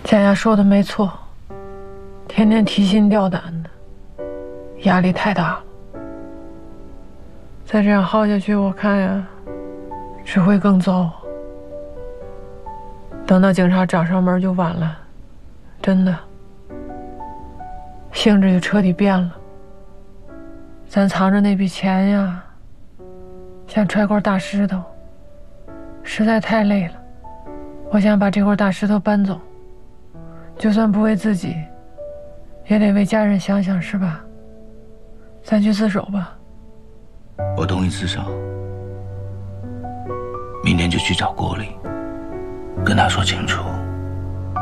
佳佳说的没错，天天提心吊胆的，压力太大了。再这样耗下去，我看呀，只会更糟。等到警察找上门就晚了，真的，性质就彻底变了。咱藏着那笔钱呀，像揣块大石头，实在太累了。我想把这块大石头搬走，就算不为自己，也得为家人想想，是吧？咱去自首吧。 我同意自首，明天就去找郭丽，跟他说清楚。